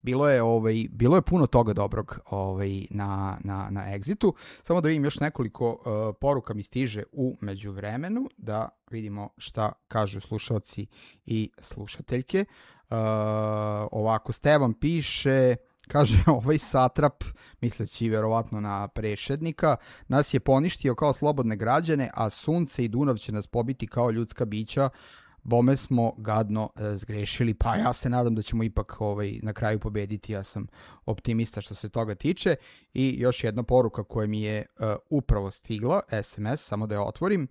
bilo je puno toga dobrog na Exitu. Samo da vidim još nekoliko poruka mi stiže u međuvremenu, da vidimo šta kažu slušalci i slušateljke. Ovako, Stevan piše, kaže, ovaj satrap, misleći verovatno na prešednika, nas je poništio kao slobodne građane, a sunce i Dunav će nas pobiti kao ljudska bića. Bome smo gadno zgrešili, pa ja se nadam da ćemo ipak na kraju pobediti, ja sam optimista što se toga tiče. I još jedna poruka koja mi je upravo stigla, SMS, samo da je otvorim.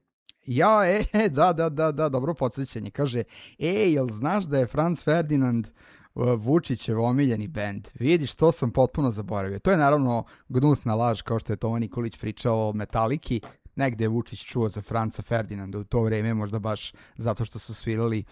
Da, dobro podsjećanje, kaže, jel znaš da je Franz Ferdinand Vučićev omiljeni bend? Vidiš, to sam potpuno zaboravio. To je naravno gnusna laž, kao što je Toma Nikolić pričao o Metaliki. Negde je Vučić čuo za Franca Ferdinanda u to vreme, možda baš zato što su svirali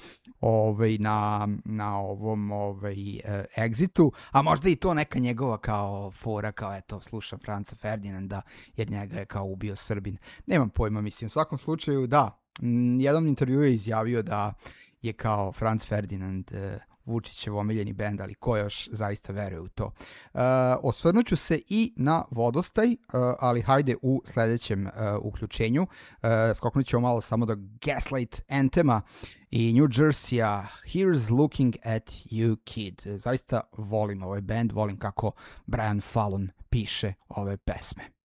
na ovom Exitu, a možda i to neka njegova kao fora, kao eto, slušam Franca Ferdinanda jer njega je kao ubio Srbin. Nemam pojma, mislim, u svakom slučaju da, jednom intervju je izjavio da je kao Franz Ferdinand Vučićev omiljeni bend, ali ko još zaista veruje u to. Osvrnut ću se i na Vodostaj, ali hajde u sledećem uključenju. Skoknut ćemo malo samo do Gaslight Anthema i New Jersey-a Here's Looking at You Kid. Zaista volim ovaj bend, volim kako Brian Fallon piše ove pesme.